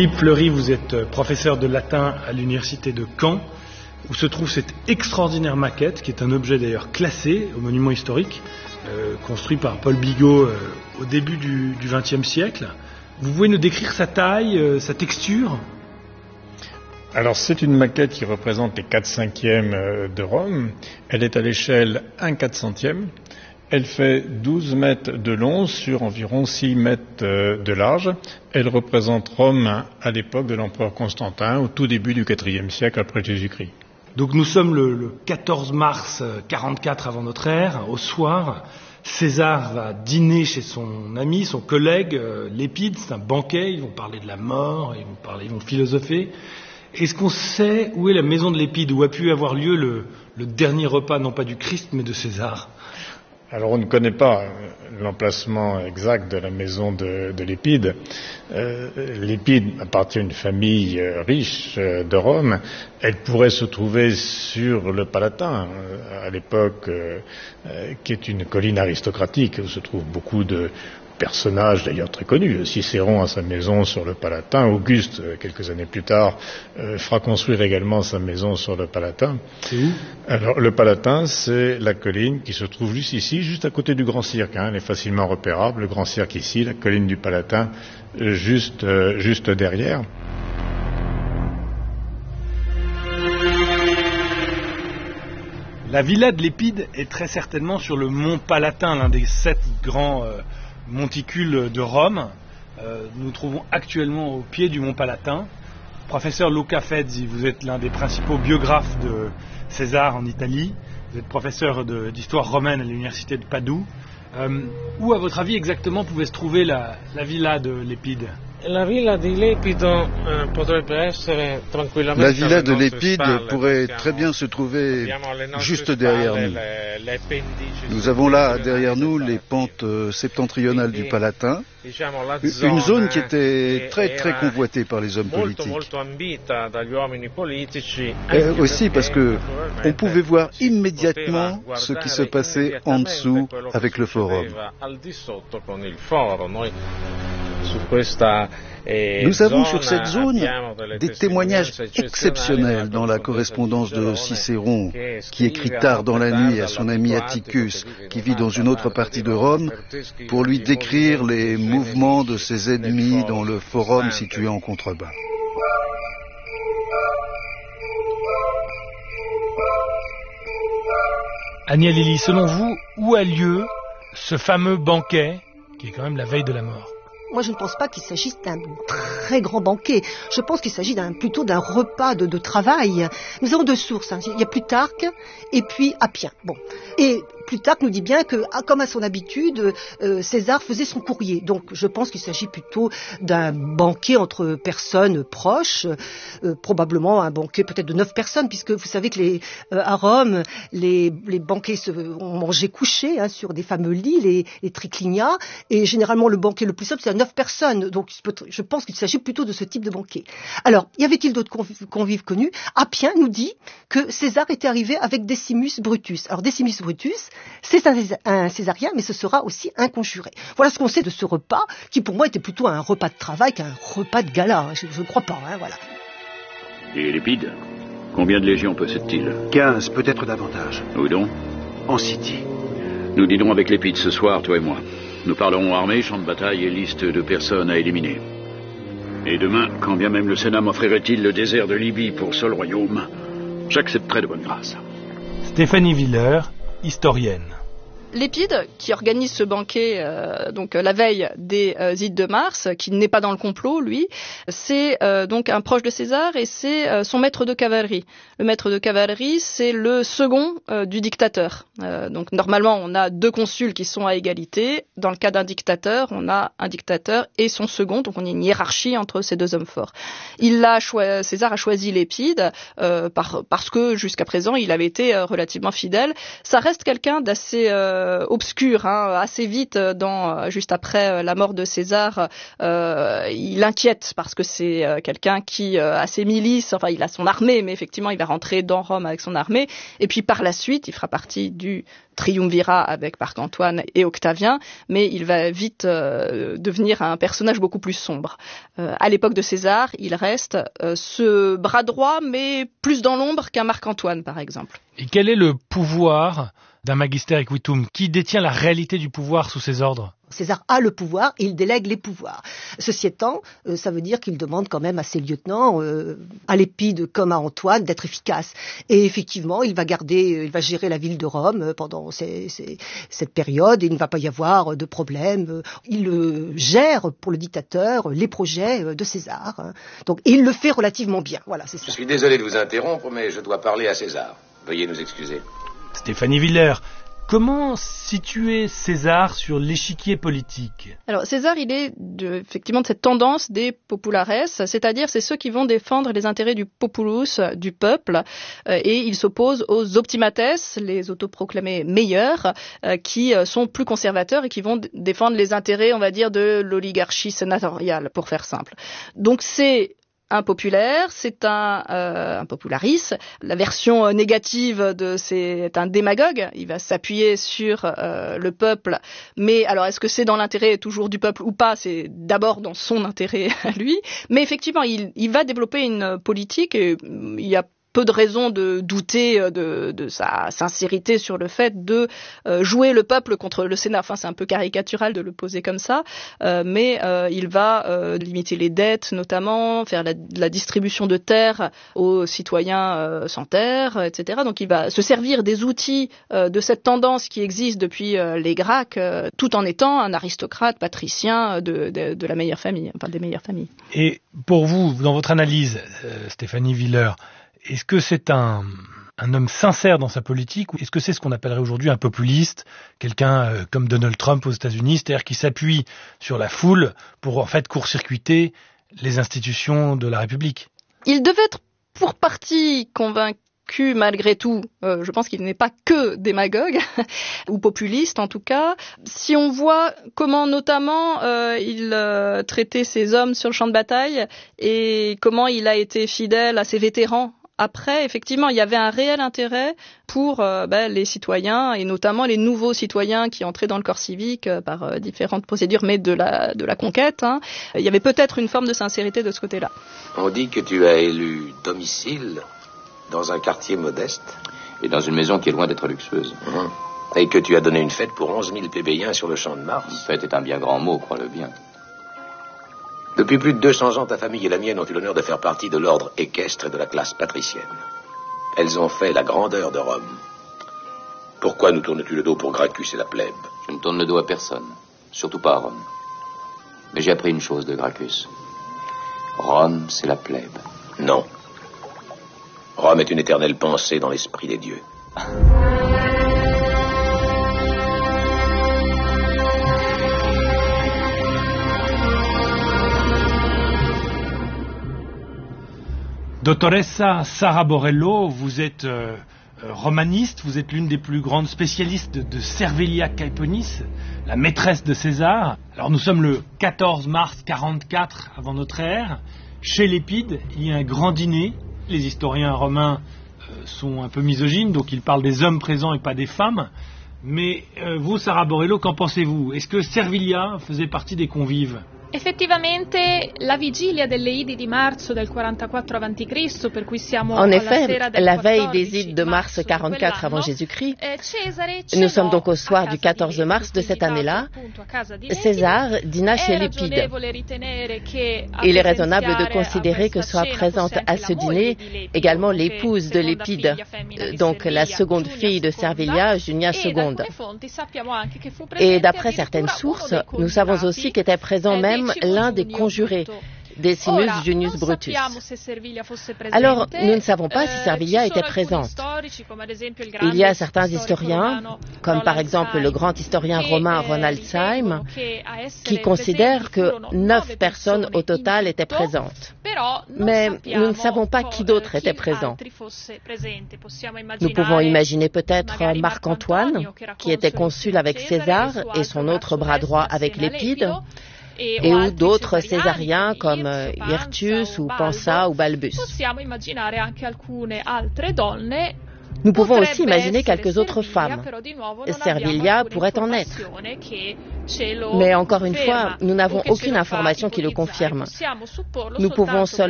Philippe Fleury, vous êtes professeur de latin à l'université de Caen, où se trouve cette extraordinaire maquette, qui est un objet d'ailleurs classé au monument historique, construit par Paul Bigot au début du XXe siècle. Vous pouvez nous décrire sa taille, sa texture ? Alors c'est une maquette qui représente les 4/5 de Rome. Elle est à l'échelle 1/400. Elle fait 12 mètres de long sur environ 6 mètres de large. Elle représente Rome à l'époque de l'empereur Constantin, au tout début du IVe siècle après Jésus-Christ. Donc nous sommes le 14 mars 44 avant notre ère, au soir. César va dîner chez son ami, son collègue, Lépide. C'est un banquet, ils vont parler de la mort, ils vont philosopher. Est-ce qu'on sait où est la maison de Lépide, où a pu avoir lieu le dernier repas, non pas du Christ, mais de César ? Alors on ne connaît pas l'emplacement exact de la maison de Lépide. Lépide appartient à une famille riche de Rome. Elle pourrait se trouver sur le Palatin, à l'époque, qui est une colline aristocratique, où se trouvent beaucoup de personnages d'ailleurs très connus. Cicéron a sa maison sur le Palatin. Auguste, quelques années plus tard, fera construire également sa maison sur le Palatin. C'est où ? Alors, le Palatin, c'est la colline qui se trouve juste ici, juste à côté du Grand Cirque. Elle est facilement repérable. Le Grand Cirque ici, la colline du Palatin, juste derrière. La villa de Lépide est très certainement sur le mont Palatin, l'un des 7 grands monticules de Rome. Nous nous trouvons actuellement au pied du mont Palatin. Professeur Luca Fezzi, vous êtes l'un des principaux biographes de César en Italie. Vous êtes professeur d'histoire romaine à l'université de Padoue. Où, à votre avis, exactement pouvait se trouver la villa de Lépide ? La villa de Lépide pourrait très bien se trouver juste derrière nous. Nous avons là derrière nous les pentes septentrionnales du Palatin, une zone qui était très très convoitée par les hommes politiques. Et aussi parce que on pouvuvait voir immédiatement ce qui se passait en dessous avec le forum. Nous avons sur cette zone des témoignages exceptionnels dans la correspondance de Cicéron, qui écrit tard dans la nuit à son ami Atticus, qui vit dans une autre partie de Rome, pour lui décrire les mouvements de ses ennemis dans le forum situé en contrebas. Agnès Lily, selon vous, où a lieu ce fameux banquet, qui est quand même la veille de la mort ? Moi, je ne pense pas qu'il s'agisse d'un très grand banquet. Je pense qu'il s'agit plutôt d'un repas de travail. Nous avons 2 sources. Il y a Plutarque et puis Appien. Bon. Et Plutarque nous dit bien que, comme à son habitude, César faisait son courrier. Donc, je pense qu'il s'agit plutôt d'un banquet entre personnes proches, probablement un banquet peut-être de 9 personnes, puisque vous savez que à Rome, les banquets on mangeait couchés sur des fameux lits, les triclinia, et généralement le banquet le plus simple, c'est à 9 personnes. Donc, je pense qu'il s'agit plutôt de ce type de banquet. Alors, y avait-il d'autres convives connus ? Appien nous dit que César était arrivé avec Decimus Brutus. Alors, Decimus Brutus, c'est un césarien, mais ce sera aussi un conjuré. Voilà ce qu'on sait de ce repas, qui pour moi était plutôt un repas de travail qu'un repas de gala. Je ne crois pas, voilà. Et Lépide, combien de légions possède-t-il ? 15, peut-être davantage. Où donc ? En City. Nous dînerons avec Lépide ce soir, toi et moi. Nous parlerons armée, champ de bataille et liste de personnes à éliminer. Et demain, quand bien même le Sénat m'offrirait-il le désert de Libye pour seul royaume, j'accepterai de bonne grâce. Stéphanie Villers, historienne. Lépide, qui organise ce banquet donc la veille des Ides de Mars, qui n'est pas dans le complot, lui, c'est donc un proche de César et c'est son maître de cavalerie. Le maître de cavalerie, c'est le second du dictateur. Donc normalement, on a 2 consuls qui sont à égalité. Dans le cas d'un dictateur, on a un dictateur et son second, donc on a une hiérarchie entre ces 2 hommes forts. César a choisi Lépide parce que jusqu'à présent, il avait été relativement fidèle. Ça reste quelqu'un d'assez obscur. Assez vite, juste après la mort de César, il inquiète parce que c'est quelqu'un qui a ses milices, enfin il a son armée, mais effectivement il va rentrer dans Rome avec son armée. Et puis par la suite, il fera partie du triumvirat avec Marc-Antoine et Octavien, mais il va vite devenir un personnage beaucoup plus sombre. À l'époque de César, il reste ce bras droit, mais plus dans l'ombre qu'un Marc-Antoine, par exemple. Et quel est le pouvoir d'un magister equitum? Qui détient la réalité du pouvoir sous ses ordres? César a le pouvoir et il délègue les pouvoirs. Ceci étant, ça veut dire qu'il demande quand même à ses lieutenants, à Lépide comme à Antoine, d'être efficaces. Et effectivement, il va gérer la ville de Rome pendant cette période et il ne va pas y avoir de problème. Il gère pour le dictateur les projets de César. Donc, et il le fait relativement bien. Voilà, c'est ça. Je suis désolé de vous interrompre, mais je dois parler à César. Veuillez nous excuser. Stéphanie Villers, comment situer César sur l'échiquier politique? Alors César, il est effectivement de cette tendance des populares, c'est-à-dire c'est ceux qui vont défendre les intérêts du populus, du peuple, et il s'oppose aux optimates, les autoproclamés meilleurs, qui sont plus conservateurs et qui vont défendre les intérêts, on va dire, de l'oligarchie sénatoriale, pour faire simple. Donc c'est un populaire, c'est un popularis. La version négative c'est un démagogue. Il va s'appuyer sur le peuple. Mais alors, est-ce que c'est dans l'intérêt toujours du peuple ou pas? C'est d'abord dans son intérêt à lui. Mais effectivement, il va développer une politique et il y a peu de raisons de douter de sa sincérité sur le fait de jouer le peuple contre le Sénat. Enfin, c'est un peu caricatural de le poser comme ça, mais il va limiter les dettes, notamment, faire la distribution de terres aux citoyens sans terre, etc. Donc, il va se servir des outils de cette tendance qui existe depuis les Gracques, tout en étant un aristocrate patricien de la meilleure famille, enfin des meilleures familles. Et pour vous, dans votre analyse, Stéphanie Villers, est-ce que c'est un homme sincère dans sa politique ou est-ce que c'est ce qu'on appellerait aujourd'hui un populiste, quelqu'un comme Donald Trump aux États-Unis, c'est-à-dire qui s'appuie sur la foule pour en fait court-circuiter les institutions de la République? Il devait être pour partie convaincu malgré tout. Je pense qu'il n'est pas que démagogue ou populiste en tout cas. Si on voit comment notamment il traitait ses hommes sur le champ de bataille et comment il a été fidèle à ses vétérans. Après, effectivement, il y avait un réel intérêt pour les citoyens et notamment les nouveaux citoyens qui entraient dans le corps civique par différentes procédures, mais de la conquête. Il y avait peut-être une forme de sincérité de ce côté-là. On dit que tu as élu domicile dans un quartier modeste. Et dans une maison qui est loin d'être luxueuse. Et que tu as donné une fête pour 11 000 plébéiens sur le champ de Mars. Une fête est un bien grand mot, crois-le bien. Depuis plus de 200 ans, ta famille et la mienne ont eu l'honneur de faire partie de l'ordre équestre et de la classe patricienne. Elles ont fait la grandeur de Rome. Pourquoi nous tournes-tu le dos pour Gracchus et la plèbe? Je ne tourne le dos à personne, surtout pas à Rome. Mais j'ai appris une chose de Gracchus. Rome, c'est la plèbe. Non. Rome est une éternelle pensée dans l'esprit des dieux. Dottoressa Sara Borello, vous êtes romaniste, vous êtes l'une des plus grandes spécialistes de Servilia Caeponis, la maîtresse de César. Alors nous sommes le 14 mars 44 avant notre ère. Chez Lépide, il y a un grand dîner. Les historiens romains sont un peu misogynes, donc ils parlent des hommes présents et pas des femmes. Mais vous, Sara Borello, qu'en pensez-vous? Est-ce que Servilia faisait partie des convives? Effettivamente, la vigilia delle Idi di marzo del 44 a.C., per cui siamo en effet, alla sera del la veille 14 des Ides de mars 44 avant Jésus-Christ, Cesare nous sommes donc au soir du 14 mars de cette année-là, César dîna chez Lépide. Il est raisonnable de considérer que soit présente à ce dîner également l'épouse de Lépide, donc la seconde fille de Servilia, Junia II. Et d'après certaines sources, nous savons aussi qu'était présent même l'un des conjurés, Decimus Junius Brutus. Alors, nous ne savons pas si Servilia était présente. Il y a certains historiens, comme par exemple le grand historien romain Ronald Syme, qui considèrent que 9 personnes au total étaient présentes. Mais nous ne savons pas qui d'autre était présent. Nous pouvons imaginer peut-être Marc-Antoine, qui était consul avec César et son autre bras droit avec Lépide, et ou d'autres césariens comme Hirtius ou Pansa ou Balbus. Nous pouvons aussi imaginer quelques autres femmes. Servilia pourrait en être. Mais encore une fois, nous n'avons aucune information qui le confirme. Nous pouvons seulement